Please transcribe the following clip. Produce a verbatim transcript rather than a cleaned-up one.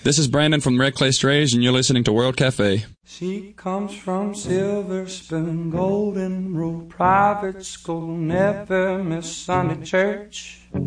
This is Brandon from Red Clay Strays, and you're listening to World Cafe. She comes from Silver Spoon, Golden Rule Private School, never miss Sunday church.